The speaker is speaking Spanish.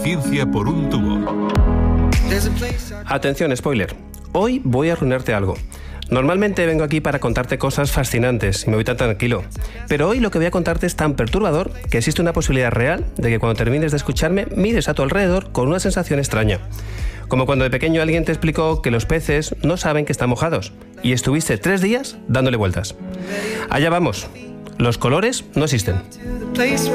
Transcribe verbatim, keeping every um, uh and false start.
ciencia por un tubo. Atención, spoiler. Hoy voy a arruinarte algo. Normalmente vengo aquí para contarte cosas fascinantes y me voy tan tranquilo. Pero hoy lo que voy a contarte es tan perturbador que existe una posibilidad real de que cuando termines de escucharme mires a tu alrededor con una sensación extraña. Como cuando de pequeño alguien te explicó que los peces no saben que están mojados y estuviste tres días dándole vueltas. Allá vamos. Los colores no existen.